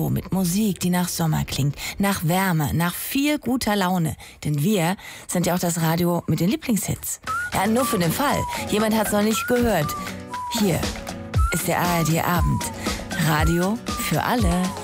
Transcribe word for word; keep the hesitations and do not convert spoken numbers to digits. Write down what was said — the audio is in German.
Radio mit Musik, die nach Sommer klingt, nach Wärme, nach viel guter Laune. Denn wir sind ja auch das Radio mit den Lieblingshits. Ja, nur für den Fall. Jemand hat's noch nicht gehört. Hier ist der A R D Abend. Radio für alle.